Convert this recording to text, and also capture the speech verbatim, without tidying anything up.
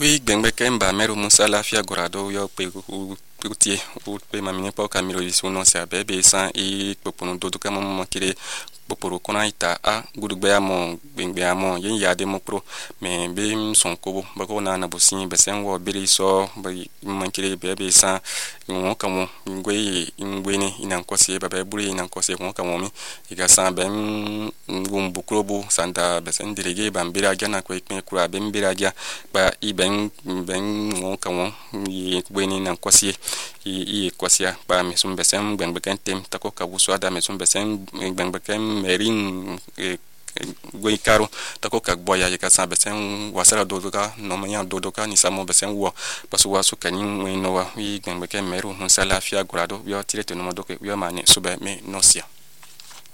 wi gbengbe kemba meru musala fia gorado yo pe utie u pe mamini po kamiro isu no sia bebe san e popunu dodo kama mo kire poporo kona ita a gudugbe amo gbengbe amo yin yade mo pro me be son kobo bako na na bosin be sen wo biri so ba man kire bebe san won kamo ngwe ngwe ni ina nkosie baba buri ina nkosie won kamo mi iga san be ngum bukrobo santa be sen direge ba mbira jana ko ikme kura be mbira ja ba iben ben won kamo yi ngwe ni ina nkosie i i kwasia ba me sum be sen gbengbe kentem tako ka wuso ada me sum be sen gbengbe kem merin goi karo tako ka boya ye ka sa be sen wasara dodoka no manya dodoka ni samo be sen wo pasu wasu kanin we no wa wi gbengbe kem meru hun sala fia gorado yo tirete no modoke yo mane sube me nosia.